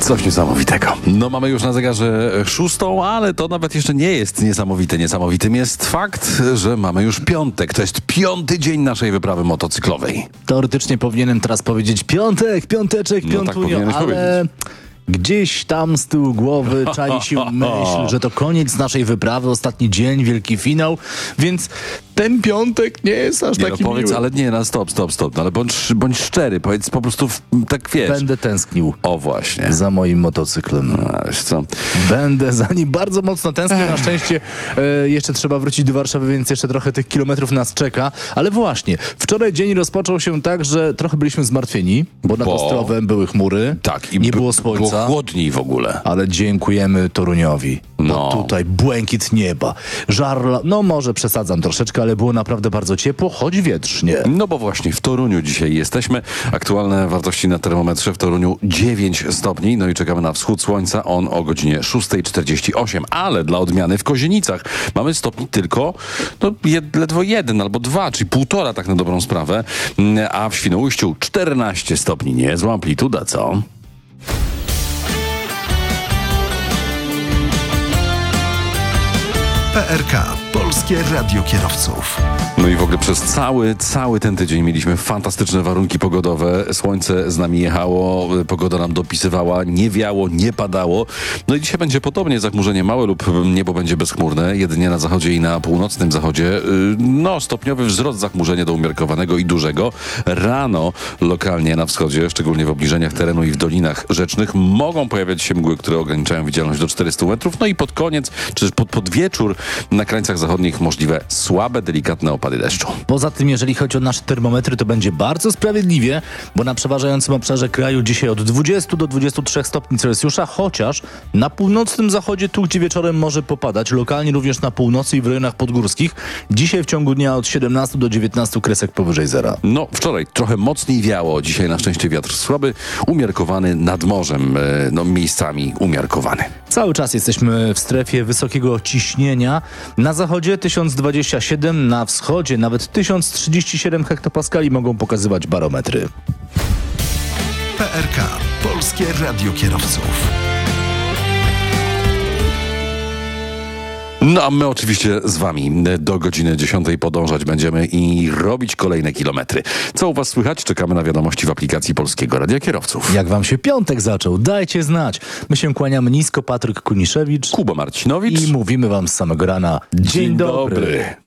Coś niesamowitego. No mamy już na zegarze 6, ale to nawet jeszcze nie jest niesamowite. Niesamowitym jest fakt, że mamy już piątek. To jest 5. dzień naszej wyprawy motocyklowej. Teoretycznie powinienem teraz powiedzieć piąteczek, No tak piątunio, powinieneś ale powiedzieć. gdzieś tam z tyłu głowy czai się myśl, że to koniec naszej wyprawy, ostatni dzień, wielki finał, więc ten piątek nie jest aż Nie, no taki powiedz, miły. ale nie, no stop. No, ale bądź szczery, powiedz po prostu tak wiesz. Będę tęsknił O właśnie. za moim motocyklem. A, wiesz co? Będę za nim bardzo mocno tęsknił. Na szczęście jeszcze trzeba wrócić do Warszawy, więc jeszcze trochę tych kilometrów nas czeka. Ale właśnie, wczoraj dzień rozpoczął się tak, że trochę byliśmy zmartwieni, bo nad Ostrowem były chmury, Tak. I nie było słońca. Było chłodniej w ogóle. Ale dziękujemy Toruniowi. No. Bo tutaj błękit nieba, żarla, no może przesadzam troszeczkę, ale było naprawdę bardzo ciepło, choć wietrznie. No bo właśnie w Toruniu dzisiaj jesteśmy. Aktualne wartości na termometrze w Toruniu 9 stopni. No i czekamy na wschód słońca. On o godzinie 6:48. Ale dla odmiany w Kozienicach mamy stopni tylko ledwo 1 albo 2, czyli 1,5 tak na dobrą sprawę. A w Świnoujściu 14 stopni. Niezła amplituda, co? PRK, Polskie Radio Kierowców. No i w ogóle przez cały ten tydzień mieliśmy fantastyczne warunki pogodowe. Słońce z nami jechało, pogoda nam dopisywała, nie wiało, nie padało. No i dzisiaj będzie podobnie, zachmurzenie małe lub niebo będzie bezchmurne. Jedynie na zachodzie i na północnym zachodzie stopniowy wzrost zachmurzenia do umiarkowanego i dużego. Rano lokalnie na wschodzie, szczególnie w obliżeniach terenu i w dolinach rzecznych, mogą pojawiać się mgły, które ograniczają widzialność do 400 metrów. No i pod koniec, czy pod wieczór na krańcach zachodnich możliwe słabe, delikatne opady deszczu. Poza tym, jeżeli chodzi o nasze termometry, to będzie bardzo sprawiedliwie, bo na przeważającym obszarze kraju dzisiaj od 20 do 23 stopni Celsjusza, chociaż na północnym zachodzie, tu gdzie wieczorem może popadać, lokalnie również na północy i w rejonach podgórskich, dzisiaj w ciągu dnia od 17 do 19 kresek powyżej zera. No, wczoraj trochę mocniej wiało, dzisiaj na szczęście wiatr słaby, umiarkowany nad morzem, miejscami umiarkowany. Cały czas jesteśmy w strefie wysokiego ciśnienia. Na zachodzie 1027, na wschodzie nawet 1037 hektopaskali mogą pokazywać barometry. PRK, Polskie Radio Kierowców. No a my oczywiście z wami do godziny 10 podążać będziemy i robić kolejne kilometry. Co u was słychać? Czekamy na wiadomości w aplikacji Polskiego Radia Kierowców. Jak wam się piątek zaczął? Dajcie znać. My się kłaniamy nisko, Patryk Kuniszewicz Kuba Marcinowicz. i mówimy wam z samego rana. Dzień dobry.